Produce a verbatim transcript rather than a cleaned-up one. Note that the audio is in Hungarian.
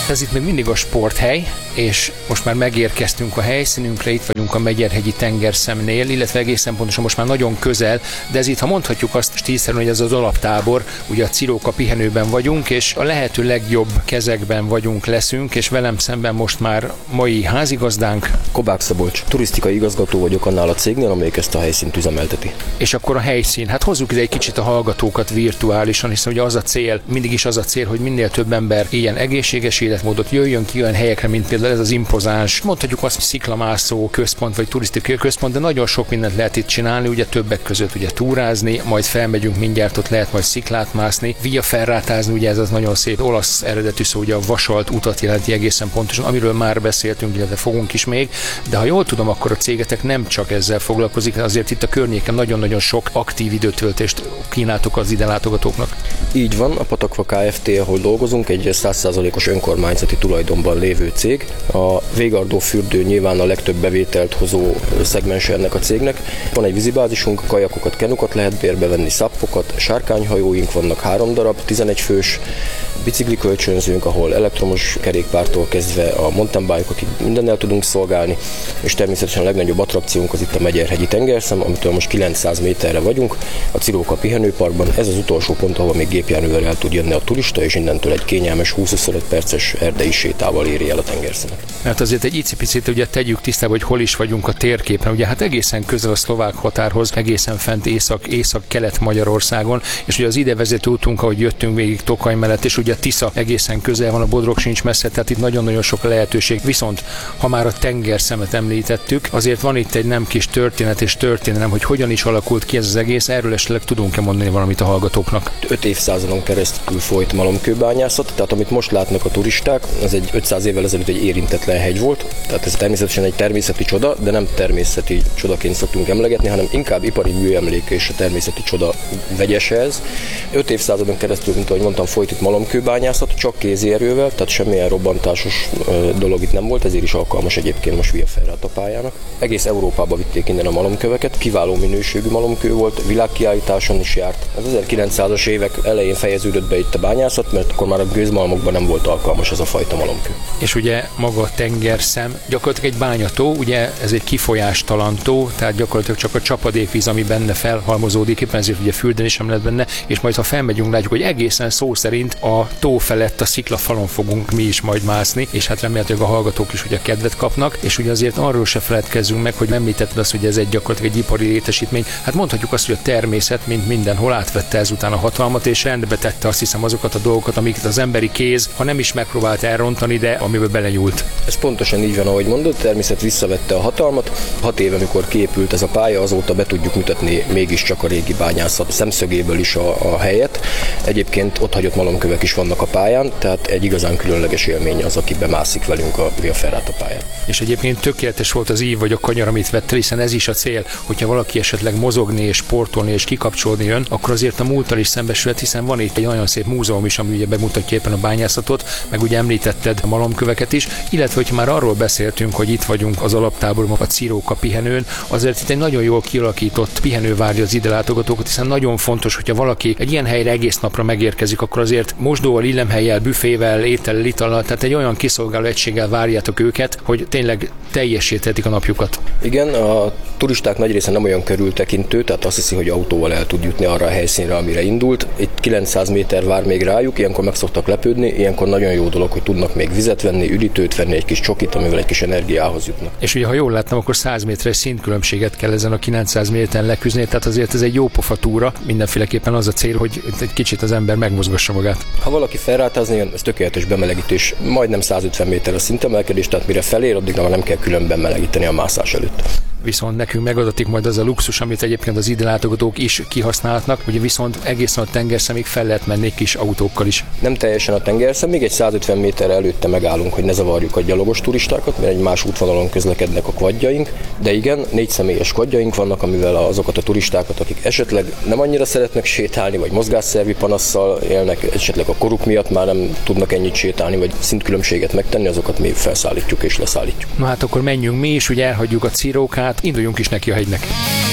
Ez itt még mindig a sporthely, és most már megérkeztünk a helyszínünkre, itt vagyunk a Megyerhegyi tengerszemnél, illetve egészen pontosan most már nagyon közel, de ez itt, ha mondhatjuk azt stílszerűen, hogy ez az alaptábor, ugye a Ciróka pihenőben vagyunk, és a lehető legjobb kezekben vagyunk, leszünk, és velem szemben most már mai házigazdánk. Kobák Szabolcs, turisztikai igazgató vagyok annál a cégnél, amelyik ezt a helyszínt üzemelteti. És akkor a helyszín, hát hozzuk ide egy kicsit a hallgatókat virtuálisan, hiszen ugye az a cél, mindig is az a cél, hogy minél több ember ilyen egészséges életmódot jöjjön ki olyan helyekre, mint például ez az impozáns, mondhatjuk azt, sziklamászó központ vagy turisztikai központ, de nagyon sok mindent lehet itt csinálni, ugye többek között ugye túrázni, majd felmegyünk mindjárt, ott lehet majd sziklát mászni, via ferrátázni, ugye ez az nagyon szép olasz eredetű szó, ugye a vasalt utat jelenti egészen pontosan, amiről már beszéltünk, illetve fogunk is még, de ha jól tudom, akkor a cégetek nem csak ezzel foglalkozik, azért itt a környéken nagyon-nagyon sok aktív időtöltést kínáltok az ide látogatóknak. Így van, a Patakva Kft., ahol dolgozunk, egy száz százalékos önkormányzati tulajdonban lévő cég. A Végardó fürdő nyilván a legtöbb bevételt hozó szegmens ennek a cégnek. Van egy vízibázisunk, kajakokat, kenukat lehet bérbe venni, szappokat, sárkányhajóink vannak három darab, tizenegy fős, biciklikölcsönzőnk, ahol elektromos kerékpártól kezdve a mountain bike-okig mindennel tudunk szolgálni, és természetesen a legnagyobb attrakciónk az itt a Megyerhegyi tengerszem, amitől most kilencszáz méterre vagyunk, a Ciróka pihenőparkban. Ez az utolsó pont, ahol még gépjárművel el tud jönni a turista, és innentől egy kényelmes húsz-huszonöt perces erdei sétával éri el a tengerszemet. Hát azért egy icipicit ugye tegyük tisztába, hogy hol is vagyunk a térképen. Ugye hát egészen közel a szlovák határhoz, egészen fent észak, észak-kelet Magyarországon, és ugye az ide vezető útunk, ahogy jöttünk végig Tokaj mellett, és ugye a Tisza egészen közel van, a Bodrog sincs messze, tehát itt nagyon-nagyon sok lehetőség. Viszont ha már a tengerszemet említettük, azért van itt egy nem kis történet és történelem, hogy hogyan is alakult ki ez az egész, erről esetleg tudunk-e mondani valamit a hallgatóknak? Öt évszázadon keresztül folyt malomkőbányászat, tehát amit most látnak a turisták, az egy ötszáz évvel ezelőtt egy érintetlen hegy volt, tehát ez természetesen egy természeti csoda, de nem természeti csodaként szoktunk emlegetni, hanem inkább ipari műemlék és a természeti csoda vegyes ez. Öt évszázadon keresztül, mint ahogy mondtam, folyt itt malomkőbányászat, csak kézi erővel, tehát semmilyen robbantásos dolog itt nem volt, ezért is alkalmas egyébként most via ferrata pályának. Egész Európába vitték innen a malomköveket, kiváló minőségű malomkő volt, világkiállításon is járt. Az ezerkilencszázas évek elején fejeződött be itt a bányászat, mert akkor már a gőzmalmokban nem volt alkalmas ez a fajta malomkő. És ugye maga a tengerszem gyakorlatilag egy bányató, ugye ez egy kifolyástalan tó, tehát gyakorlatilag csak a csapadékvíz, ami benne felhalmozódik, éppen ezért ugye fürdeni sem lehet benne, és majd ha felmegyünk, látjuk, hogy egészen szó szerint a tó felett a sziklafalon fogunk mi is majd mászni, és hát remélhetőleg a hallgatók is ugye kedvet kapnak, és ugye azért arról se feledkezzünk meg, hogy említetted azt, hogy ez egy gyakorlatilag egy ipari létesítmény. Hát mondhatjuk azt, hogy a természet, mint mindenhol átvette ezután a hatalmat, és rendbe tette azt hiszem azokat a dolgokat, amiket az emberi kéz, ha nem is megpróbált elrontani, de amiben belenyúlt. Ez pontosan így van, ahogy mondod, természet visszavette a hatalmat. Hat éve, amikor kiépült ez a pálya, azóta be tudjuk mutatni mégiscsak a régi bányászat szemszögéből is a, a helyet. Egyébként ott hagyott malomkövek is vannak a pályán, tehát egy igazán különleges élmény az, aki bemászik velünk a via ferrata pályán. És egyébként tökéletes volt az ív vagy a kanyar, amit vettél, hiszen ez is a cél, hogyha valaki esetleg mozogni és sportolni és kikapcsolni jön, akkor azért a múlttal is szembesülhet, hiszen van itt egy nagyon szép múzeum is, ami ugye bemutatja éppen a bányászatot, meg ugye említetted a malomköveket is, illetve hogyha már arról beszéltünk, hogy itt vagyunk az alaptáborban, a Ciróka pihenőn, azért itt egy nagyon jól kialakított pihenő várja az ide látogatókat, hiszen nagyon fontos, hogyha valaki egy ilyen helyre egész napra megérkezik, akkor azért mosdóval, illemhellyel, büfével, étellel, itallal, tehát egy olyan kiszolgáló egységgel várjátok őket, hogy tényleg teljesíthetik a napjukat. Igen, a turisták nagy része nem olyan körültekintő, tehát azt hiszi, hogy autóval el tud jutni arra a helyszínre, amire indult. Itt kilencszáz méter vár még rájuk, ilyenkor meg szoktak lepődni, ilyenkor nagyon jó dolog, hogy tudnak még vizet venni, üdítőt venni, egy kis csokit, amivel egy kis energiához jutnak. És ugye, ha jól láttam, akkor száz méteres szintkülönbséget kell ezen a kilencszáz méteren leküzdeni, tehát azért ez egy jó pofa túra, mindenféleképpen az a cél, hogy egy kicsit az ember megmozgassa magát. Ha valaki felrátázni jön, ez tökéletes bemelegítés, majdnem száz ötven méter a szintemelkedés, tehát mire felér, addig nem kell külön bemelegíteni a mászás előtt. Viszont nekünk megadatik majd az a luxus, amit egyébként az ide látogatók is kihasználhatnak, ugye viszont egészen a tengerszemig fel lehet menni kis autókkal is. Nem teljesen a tengerszemig, egy száz ötven méterre előtte megállunk, hogy ne zavarjuk a gyalogos turistákat, mert egy más útvonalon közlekednek a quadjaink, de igen, négy személyes quadjaink vannak, amivel azokat a turistákat, akik esetleg nem annyira szeretnek sétálni, vagy mozgásszervi panasszal élnek, esetleg a koruk miatt már nem tudnak ennyit sétálni, vagy szintkülönbséget megtenni, azokat mi felszállítjuk és leszállítjuk. Na hát akkor menjünk mi is, ugye elhagyjuk a Cirókát, induljunk is neki a hegynek.